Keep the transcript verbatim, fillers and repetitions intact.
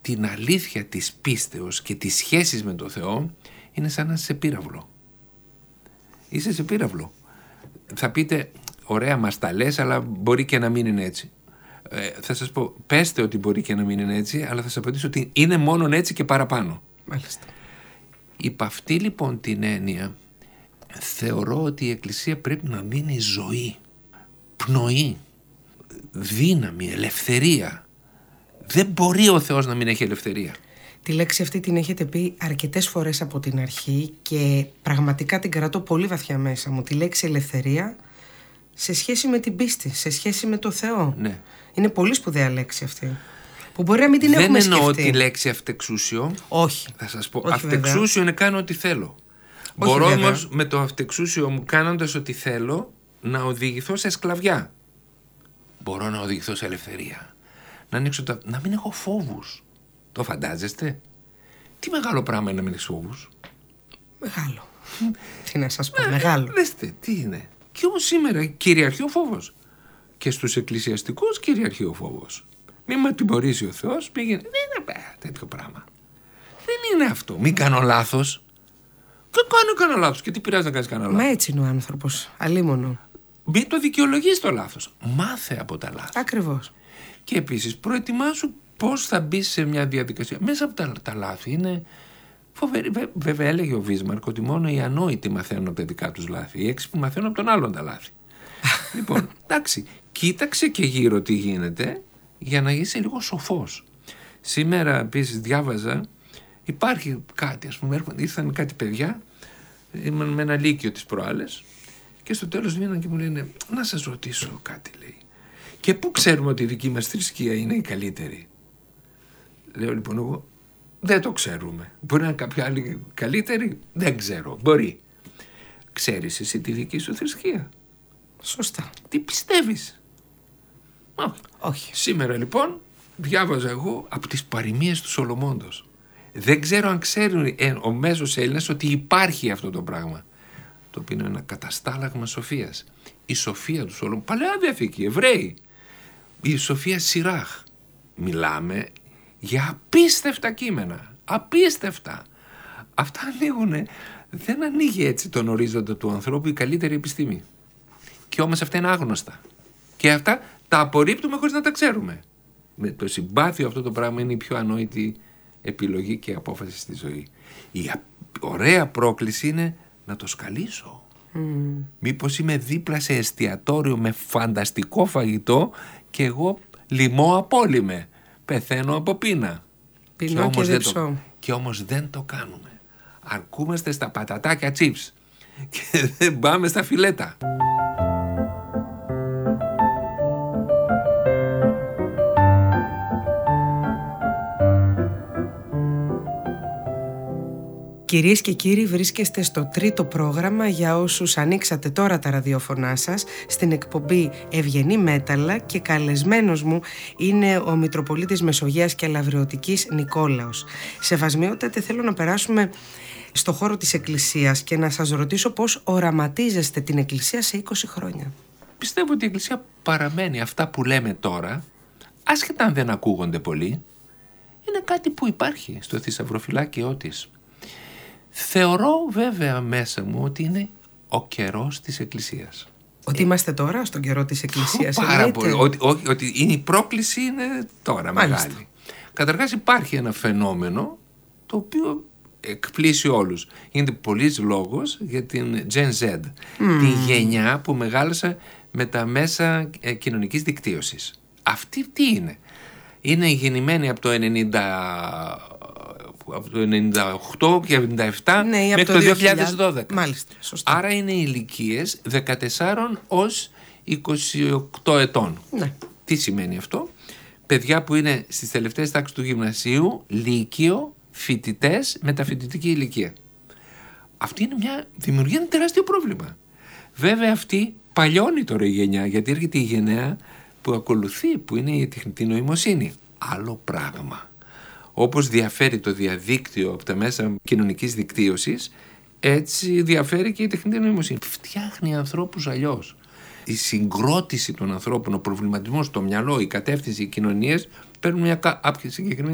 την αλήθεια της πίστεως και της σχέσης με τον Θεό είναι σαν να είσαι σε πύραυλο. Είσαι σε πύραυλο. Θα πείτε, ωραία μας τα λες, αλλά μπορεί και να μην είναι έτσι. Ε, θα σας πω, πέστε ότι μπορεί και να μην είναι έτσι, αλλά θα σας απαντήσω ότι είναι μόνον έτσι και παραπάνω. Μάλιστα. Υπ' αυτή λοιπόν την έννοια, θεωρώ ότι η Εκκλησία πρέπει να δίνει ζωή, πνοή, δύναμη, ελευθερία. Δεν μπορεί ο Θεός να μην έχει ελευθερία. Τη λέξη αυτή την έχετε πει αρκετές φορές από την αρχή και πραγματικά την κρατώ πολύ βαθιά μέσα μου. Τη λέξη ελευθερία σε σχέση με την πίστη, σε σχέση με το Θεό. Ναι. Είναι πολύ σπουδαία λέξη αυτή. Που μπορεί να μην την έχουμε σκεφτεί. Δεν εννοώ τη λέξη αυτεξούσιο. Όχι. Θα σας πω. Όχι, αυτεξούσιο βέβαια. είναι κάνω ό,τι θέλω. Όχι, Μπορώ βέβαια. όμως με το αυτεξούσιο μου κάνοντας ό,τι θέλω να οδηγηθώ σε σκλαβιά. Μπορώ να οδηγηθώ σε ελευθερία. Να ανοίξω τα... να μην έχω φόβους. Το φαντάζεστε? Τι μεγάλο πράγμα είναι να μην έχεις φόβους. Μεγάλο. Τι να σας πω, μεγάλο. Δέστε, τι είναι. Και όμως σήμερα κυριαρχεί ο φόβος. Και στους εκκλησιαστικούς κυριαρχεί ο φόβος. Μην με τιμωρήσει ο Θεός, πήγαινε. Δεν είναι τέτοιο πράγμα. Δεν είναι αυτό. Μην κάνω λάθος. Και κάνω κανένα λάθος. Και τι πειράζει να κάνεις κανένα λάθος. Μα έτσι είναι ο άνθρωπος. Αλίμονο. Μην το δικαιολογείς το λάθος. Μάθε από τα λάθη. Ακριβώς. Και επίσης προετοιμάσου πώς θα μπεις σε μια διαδικασία. Μέσα από τα, τα λάθη είναι φοβερή. Βε, βέβαια έλεγε ο Βίσμαρκ ότι μόνο οι ανόητοι μαθαίνουν από τα δικά τους λάθη. Οι έξυπνοι μαθαίνουν από τον άλλον τα λάθη. Λοιπόν, εντάξει, κοίταξε και γύρω τι γίνεται για να είσαι λίγο σοφός. Σήμερα επίσης διάβαζα, υπάρχει κάτι, ας πούμε, ήρθαν κάτι παιδιά, ήμουν με ένα λύκειο τις προάλλες και στο τέλος βγαίναν και μου λένε, να σας ρωτήσω κάτι, λέει. Και πού ξέρουμε ότι η δική μας θρησκεία είναι η καλύτερη? Λέω λοιπόν εγώ, δεν το ξέρουμε. Μπορεί να είναι κάποια άλλη καλύτερη, δεν ξέρω, μπορεί. Ξέρεις εσύ τη δική σου θρησκεία? Σωστά. Τι πιστεύεις? Όχι. Όχι. Σήμερα λοιπόν διάβαζα εγώ από τις παροιμίες του Σολομώντος. Δεν ξέρω αν ξέρουν ο μέσος Έλληνας ότι υπάρχει αυτό το πράγμα, το οποίο είναι ένα καταστάλαγμα σοφίας. Η σοφία του Σολομώντος, Παλαιά Διαθήκη, Εβραίοι. Η σοφία Σιράχ. Μιλάμε για απίστευτα κείμενα. Απίστευτα. Αυτά ανοίγουνε. Δεν ανοίγει έτσι τον ορίζοντα του ανθρώπου η καλύτερη επιστήμη. Και όμως αυτά είναι άγνωστα. Και αυτά τα απορρίπτουμε χωρίς να τα ξέρουμε. Με το συμπάθειο αυτό το πράγμα είναι η πιο ανόητη επιλογή και απόφαση στη ζωή. Η ωραία πρόκληση είναι να το σκαλίσω. Mm. Μήπως είμαι δίπλα σε εστιατόριο με φανταστικό φαγητό και εγώ λιμώ απόλυμε. Πεθαίνω από πείνα. Πεινώ και, όμως και δεν το, και όμως δεν το κάνουμε. Αρκούμαστε στα πατατάκια τσίπς και δεν πάμε στα φιλέτα. Κυρίες και κύριοι, βρίσκεστε στο τρίτο πρόγραμμα για όσους ανοίξατε τώρα τα ραδιόφωνά σας στην εκπομπή Ευγενή Μέταλλα και καλεσμένος μου είναι ο Μητροπολίτης Μεσογείας και Λαβριωτικής Νικόλαος. Σεβασμιότατε, θέλω να περάσουμε στο χώρο της Εκκλησίας και να σας ρωτήσω πώς οραματίζεστε την Εκκλησία σε είκοσι χρόνια. Πιστεύω ότι η Εκκλησία παραμένει αυτά που λέμε τώρα, άσχετα αν δεν ακούγονται πολύ, είναι κάτι που υπάρχει στο θησαυροφυλάκιό της. Θεωρώ βέβαια μέσα μου ότι είναι ο καιρός της Εκκλησίας. Ότι είμαστε τώρα στον καιρό της Εκκλησίας? Πάρα πολύ. Ότι, ότι, ότι είναι η πρόκληση είναι τώρα. Μάλιστα. Μεγάλη. Καταρχάς υπάρχει ένα φαινόμενο το οποίο εκπλήσει όλους. Γίνεται πολλής λόγος για την Gen Z, mm. τη γενιά που μεγάλωσε με τα μέσα ε, κοινωνικής δικτύωσης. Αυτή τι είναι? Είναι γεννημένη από το ενενήντα από το ενενήντα οκτώ και ενενήντα επτά, ναι, μέχρι το, το δύο χιλιάδες δώδεκα. Μάλιστα, σωστά. Άρα είναι ηλικίες δεκατέσσερα ως είκοσι οκτώ ετών. Ναι. Τι σημαίνει αυτό? Παιδιά που είναι στις τελευταίες τάξεις του γυμνασίου, λύκειο, φοιτητές, μεταφοιτητική ηλικία. Αυτή είναι μια δημιουργία, ένα τεράστιο πρόβλημα. Βέβαια αυτή παλιώνει τώρα η γενιά, γιατί έρχεται η γενναία που ακολουθεί, που είναι η τεχνητή νοημοσύνη. Άλλο πράγμα. Όπως διαφέρει το διαδίκτυο από τα μέσα κοινωνικής δικτύωσης, έτσι διαφέρει και η τεχνητή νοημοσύνη. Φτιάχνει ανθρώπους αλλιώς. Η συγκρότηση των ανθρώπων, ο προβληματισμός, το μυαλό, η κατεύθυνση, οι κοινωνίες παίρνουν μια κάποια συγκεκριμένη